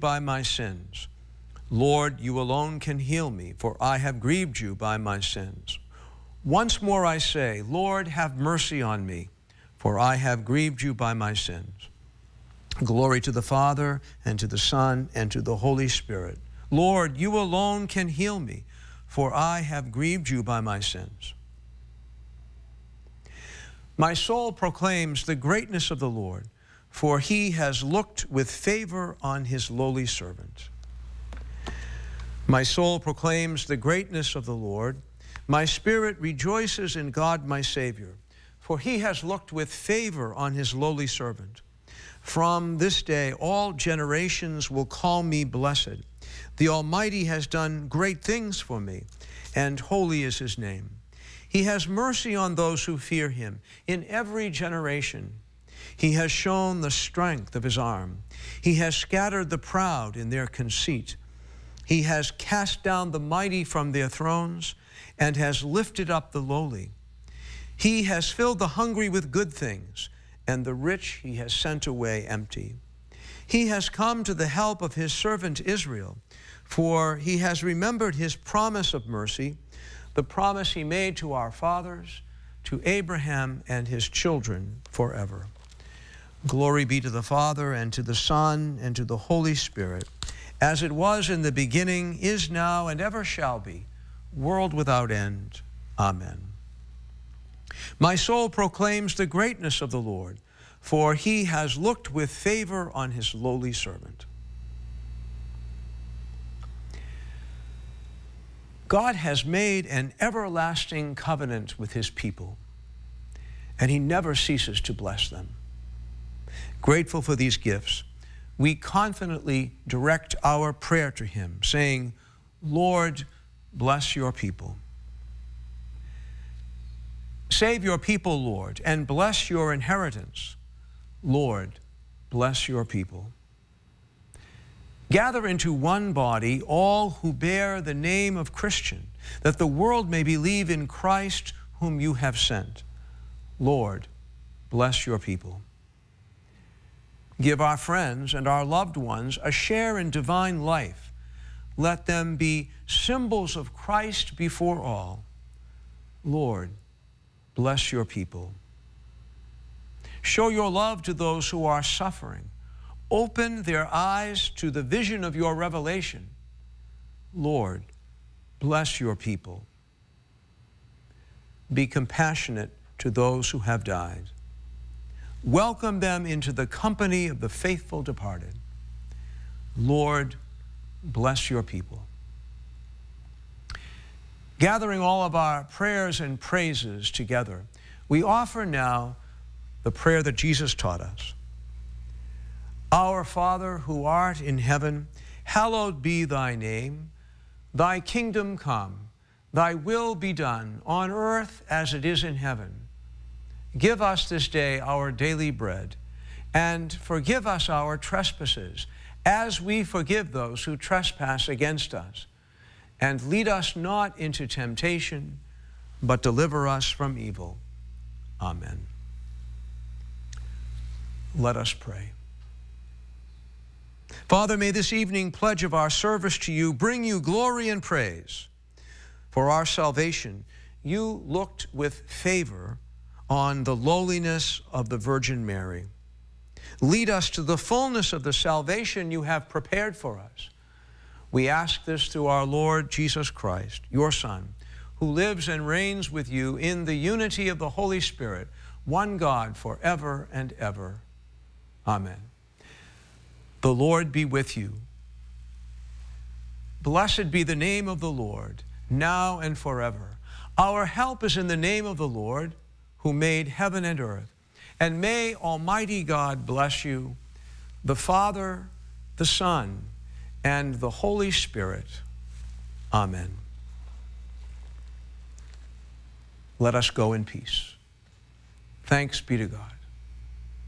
by my sins. Lord, you alone can heal me, for I have grieved you by my sins. Once more I say, Lord, have mercy on me, for I have grieved you by my sins. Glory to the Father, and to the Son, and to the Holy Spirit. Lord, you alone can heal me, for I have grieved you by my sins. My soul proclaims the greatness of the Lord, for he has looked with favor on his lowly servant. My soul proclaims the greatness of the Lord. My spirit rejoices in God my Savior, for he has looked with favor on his lowly servant. From this day all generations will call me blessed. The Almighty has done great things for me, and holy is his name. He has mercy on those who fear him in every generation. He has shown the strength of his arm. He has scattered the proud in their conceit. He has cast down the mighty from their thrones and has lifted up the lowly. He has filled the hungry with good things, and the rich he has sent away empty. He has come to the help of his servant Israel, for he has remembered his promise of mercy, the promise he made to our fathers, to Abraham and his children forever. Glory be to the Father, and to the Son, and to the Holy Spirit, as it was in the beginning, is now, and ever shall be, world without end. Amen. My soul proclaims the greatness of the Lord, for he has looked with favor on his lowly servant. God has made an everlasting covenant with his people, and he never ceases to bless them. Grateful for these gifts, we confidently direct our prayer to him, saying, Lord, bless your people. Save your people, Lord, and bless your inheritance. Lord, bless your people. Gather into one body all who bear the name of Christian, that the world may believe in Christ whom you have sent. Lord, bless your people. Give our friends and our loved ones a share in divine life. Let them be symbols of Christ before all. Lord, bless your people. Show your love to those who are suffering. Open their eyes to the vision of your revelation. Lord, bless your people. Be compassionate to those who have died. Welcome them into the company of the faithful departed. Lord, bless your people. Gathering all of our prayers and praises together, we offer now the prayer that Jesus taught us. Our Father, who art in heaven, hallowed be thy name. Thy kingdom come, thy will be done on earth as it is in heaven. Give us this day our daily bread, and forgive us our trespasses, as we forgive those who trespass against us. And lead us not into temptation, but deliver us from evil. Amen. Let us pray. Father, may this evening pledge of our service to you bring you glory and praise. For our salvation, you looked with favor on the lowliness of the Virgin Mary. Lead us to the fullness of the salvation you have prepared for us. We ask this through our Lord Jesus Christ, your Son, who lives and reigns with you in the unity of the Holy Spirit, one God forever and ever. Amen. The Lord be with you. Blessed be the name of the Lord, now and forever. Our help is in the name of the Lord, who made heaven and earth. And may Almighty God bless you, the Father, the Son, and the Holy Spirit. Amen. Let us go in peace. Thanks be to God.